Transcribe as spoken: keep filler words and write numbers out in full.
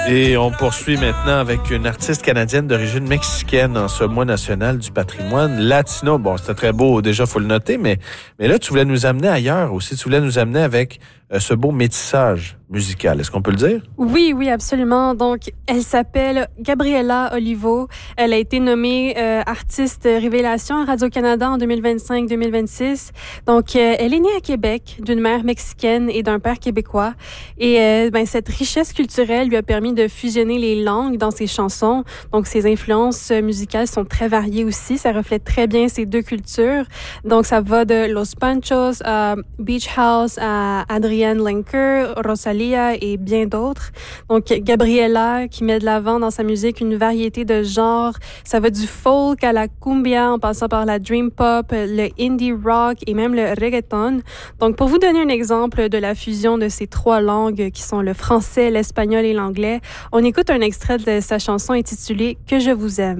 Et on poursuit maintenant avec une artiste canadienne d'origine mexicaine en ce mois national du patrimoine latino. Bon, c'était très beau, déjà, faut le noter, mais, mais là, tu voulais nous amener ailleurs aussi. Tu voulais nous amener avec euh, ce beau métissage musical. Est-ce qu'on peut le dire? Oui, oui, absolument. Donc, elle s'appelle Gabriela Olivo. Elle a été nommée euh, artiste révélation à Radio-Canada en deux mille vingt-cinq deux mille vingt-six. Donc, euh, elle est née à Québec d'une mère mexicaine et d'un père québécois. Et euh, ben, cette richesse culturelle lui a permis de fusionner les langues dans ses chansons. Donc, ses influences musicales sont très variées aussi. Ça reflète très bien ces deux cultures. Donc, ça va de Los Panchos à Beach House à Adrienne Lenker, Rosalia et bien d'autres. Donc, Gabriela qui met de l'avant dans sa musique une variété de genres. Ça va du folk à la cumbia en passant par la dream pop, le indie rock et même le reggaeton. Donc, pour vous donner un exemple de la fusion de ces trois langues qui sont le français, l'espagnol et l'anglais, on écoute un extrait de sa chanson intitulée « Que je vous aime ».